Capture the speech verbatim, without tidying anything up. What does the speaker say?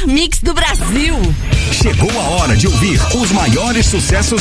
mix do Brasil. Chegou a hora de ouvir os maiores sucessos